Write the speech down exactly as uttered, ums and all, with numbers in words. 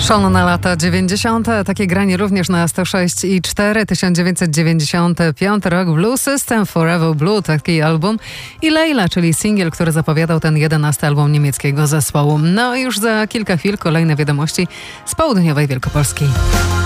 Szalone lata dziewięćdziesiąte. Takie granie również na sto sześć i cztery. tysiąc dziewięćset dziewięćdziesiąty piąty rok. Blue System Forever Blue, taki album. I Leila, czyli singiel, który zapowiadał ten jedenasty album niemieckiego zespołu. No i już za kilka chwil kolejne wiadomości z południowej Wielkopolski.